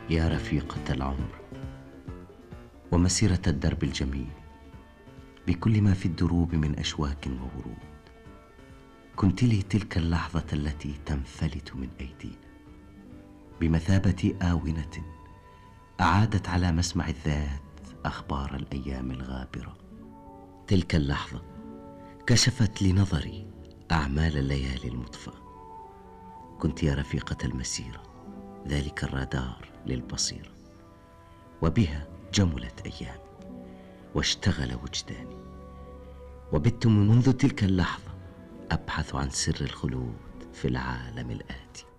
يا رفيقة العمر ومسيرة الدرب الجميل، بكل ما في الدروب من أشواك وورود، كنت لي تلك اللحظة التي تنفلت من أيدينا بمثابة آونة أعادت على مسمع الذات أخبار الأيام الغابرة. تلك اللحظة كشفت لنظري أعمال الليالي المضفاة. كنت يا رفيقة المسيرة ذلك الرادار للبصيرة، وبها جملت أيامي واشتغل وجداني، وبت منذ تلك اللحظة أبحث عن سر الخلود في العالم الآتي.